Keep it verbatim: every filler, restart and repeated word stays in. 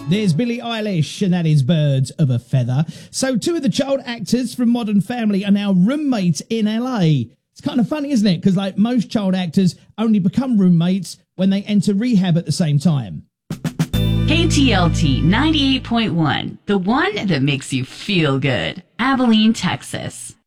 There's Billie Eilish, and that is Birds of a Feather. So two of the child actors from Modern Family are now roommates in L A. It's kind of funny, isn't it? Because like most child actors only become roommates when they enter rehab at the same time. K T L T ninety-eight point one, the one that makes you feel good. Abilene, Texas.